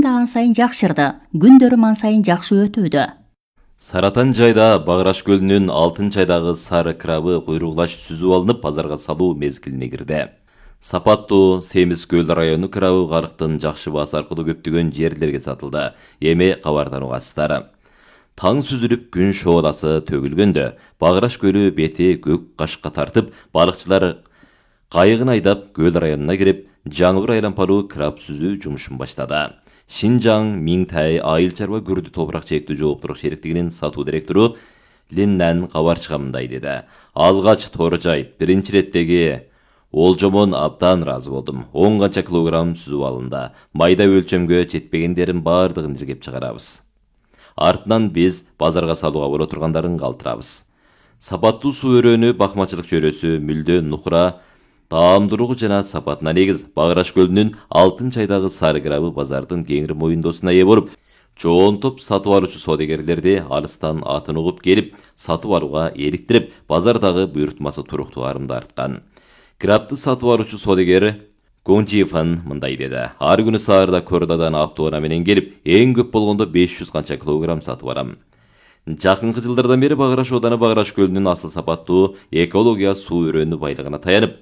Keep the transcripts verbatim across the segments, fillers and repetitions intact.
да ан сайын жакшырды. Күндөрүм ан сайын жакшы өтүүдө. Саратан жайда Баграш көлүнүн алтынчы айдагы сары крабы куйругулаш сүзүп алынып базарга салуу мезгилине кирди. Сапаттуу Семиз көл району крабы карыктын жакшы баасы аркылуу көптөгөн жерлерге сатылды. Эми кабардан угасыздар. Таң сүзүлүп күн шоодасы төгүлгөндө Баграш көлү бети көк кашка тартып, балыкчылар кайыгын айдап көл районуна кирип, жаңыбыр айлампалуу краб сүзүү жумушун баштады. Шинжаң Миңтай айыл чарба күрдү топурак чектүү жооптуулук шериктигинин сатуу директору Линнан кабар чыгымындай деди. Алгач Торжай биринчи реттеги олжомон абдан ыраазы болдум. он канча килограмм сүзүп алынды. Майда өлчөмгө жетпегендерин баардыгын иргеп чыгарабыз. Артынан биз базарга салууга боло тургандарын калтырабыз. Сапаттуу суу өрөөнү бакмачылык чөрөсү мүлдө нухура таамдуулугу жана сапатына негиз Баграш көлүнүн алтынчы айдагы сары крабы базардын кеңири моюндоосуна ээ болуп, чоң топ сатып алуучу саудагерлерди алыстан атын угуп келип, сатып алууга эриктирип, базардагы буйртмасы туруктуу арымды арткан. Крабты сатып алуучу саудагер Гонжифан мындай деди. Ар күнү саарда Кордадан автоунаа менен келип, эң көп болгондо беш жүз канча килограмм сатып алам. Жакынкы жылдардан бери Баграш ооданы Баграш көлүнүн асыл сапаттуу экология суу өрөөнү байлыгына таянып,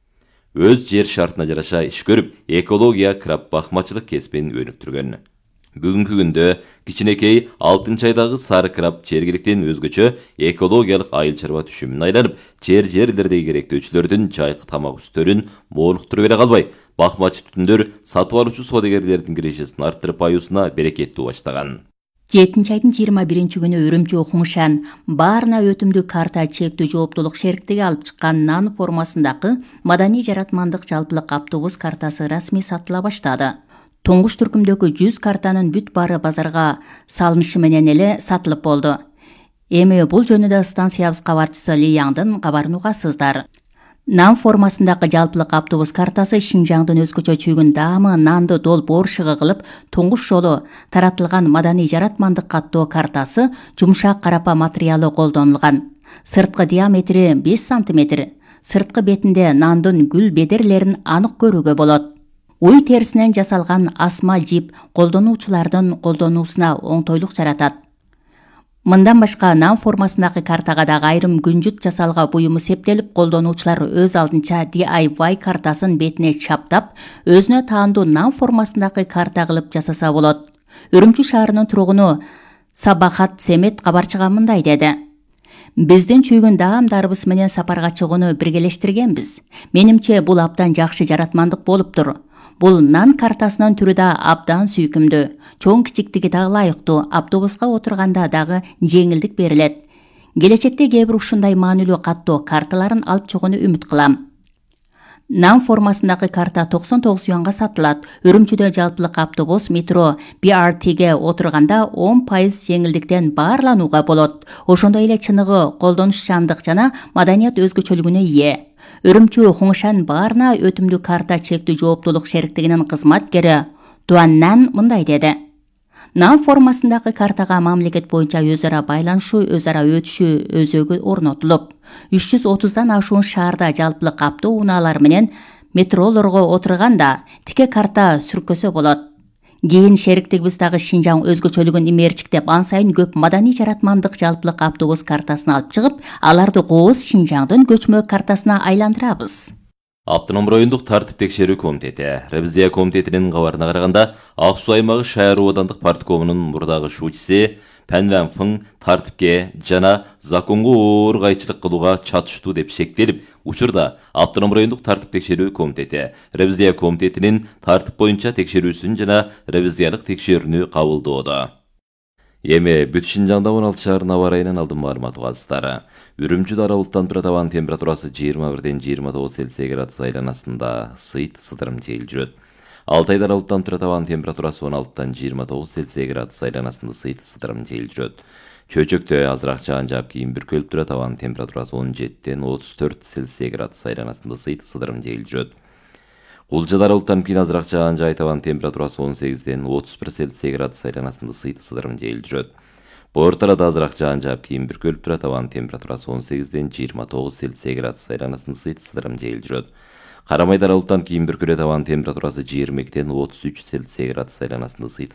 өз жер шартына жараша иш көрүп, экология краб бакмачылык кесибин өнүктүргөн. Бүгүнкү күндө кичинекей алтынчы айдагы сары краб жергиликтен өзгөчө экологиялык айыл чарба түшүмүн айланып, жер жерлердеги керектөөчүлөрдүн жайкы тамак үстөрүн молуктуруп бере калбай, бакмачы түтүндөр сатып алуучу саудагерлердин кирешесин арттырып аюусуна берекеттүү баштаган. жетинчи айдын жыйырма биринчи күнү Үрүмчү Хумшан баарына өтүмдүү карта чектүү жооптуулук шериктиги алып чыккан нан формасындагы маданий жаратмандык жалпылык автобус картасы расмий сатыла баштады. Туңгуш түркүмдөгү жүз картанын бүт баары базарга салынышы менен эле сатылып болду. Эми бул жөнүндө станциябыз кабарчысы Ли Яңдын кабарын угасыздар. Нан формасындагы жалпылык автобус картасы Шинжаңдын өзгөчө чүйгүн даамы нанды дол бооршыгы кылып, туңгуш жолу таратылган маданий жаратмандык каттоо картасы жумшак карапа материалы колдонулган. Сырткы диаметри беш сантиметр. Сырткы бетинде нандын гүл бедерлерин анык көрүүгө болот. Уй терисинен жасалган асма жип колдонуучулардын колдонуусуна оңтойлук жаратат. Мындан башка нан формасындагы картага дагы айрым күнжүт жасалга буюму септелип, колдонуучулар өз алдынча ди ай вай картасын бетине чаптап, өзүнө таандуу нан формасындагы карта кылып жасаса болот. Үрүмчү шаарынын тургуну Сабахат Семет кабарчыга мындай деди. Биздин чүйгүн даамдарыбыз менен сапарга чыгууну биргелештиргенбиз. Менимче бул абдан жакшы жаратмандык болуптур. Бул нан картасынын түрү да абдан сүйкүмдүү. Чоң кичиктиги дагы лайыктуу, автобуска отурганда дагы жеңилдик берилет. Келечекте кээ бир ушундай маанилүү каттоо карталарын алып чыгууну үмүт кылам. Нан формасындагы карта токсон тогуз юанга сатылат. Үрүмчүдө жалпылык автобус, метро, би ар тиге отурганда он пайыз жеңилдиктен баарланууга болот. Ошондой эле чыныгы, колдонушчандык жана маданият өзгөчөлүгүнө ээ. Үрүмчү Хумшан баарына өтүмдүү карта чектүү жооптуулук шериктигинин кызматкери Дуаннан мындай деди. Нан формасындагы картага мамлекет боюнча өз ара байланышуу, өз ара өтүшүү өзөгү орнотулуп, үч жүз отуздан ашуун шаарда жалпылык автоунаалар менен метролорго отурганда тике карта сүркөсө болот. Кийин шериктигибиз дагы Шинжаң өзгөчөлүгүн имээрчиктеп, ан сайын көп маданий жаратмандык жалпылык автобус картасын алып чыгып, аларды кооз Шинжаңдын көчмө картасына айландырабыз. Автоном райондук тартип текшерүү комитети, Ревизия комитетинин кабарына караганда, Ак Суу аймагы шаар оодандык парткомунун мурдагы шуучусу Пан Ван Фың тартипке жана законго оор кайчылык кылууга чатыштуу деп шектелип, учурда Автоном райондук тартип текшерүү комитети, Ревизия комитетинин тартип боюнча текшерүүсүн жана ревизиялык текшерүүнү кабылдоодо. Эми бүт Шинжаңда он алты шаарынын аба ырайынан алдын маалымат угасыздар. Үрүмчүдө ара булуттан туруп абанын температурасы жыйырма бирден жыйырма тогуз Цельсий градус айланасында сыйт сыдырым жайыл жүрөт. Алтайда ара булуттан туруп абанын температурасы он алтыдан жыйырма тогуз Цельсий градус айланасында сыйт сыдырым жайыл жүрөт. Чөйчөктө азыраак жаан жаап кийин бүркөлүп турат, абанын температурасы он жетиден отуз төрт Цельсий градус айланасында сыйт сыдырым жайыл жүрөт. Кулжада ара булуттан кийин азыраак жаан жаайт, абанын температурасы он сегизден отуз бир Цельсий градус айланасында сыйт сыдырым жайыл жүрөт. Боортарада азыраак жаан жаап кийин бүркөлүп турат, абанын температурасы он сегизден жыйырма тогуз Цельсий градус айланасында сыйт сыдырым жайыл жүрөт. Карамайда ара булуттан кийин бүркөлөт, абанын температурасы жыйырма экиден отуз үч Цельсий градус айланасында сыйт